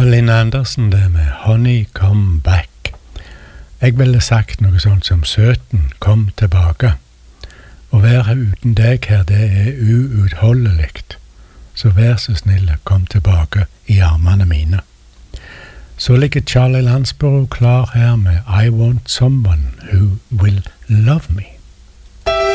var Lynn Andersen det med Honey Come Back. Jeg ville sagt noe sånt som Søten, kom tilbake. Å være uten deg her, det er uutholdelig. Så vær så snill, kom tilbake i armene mine. Så ligger Charlie Landsborough klar her med I Want Someone Who Will Love Me.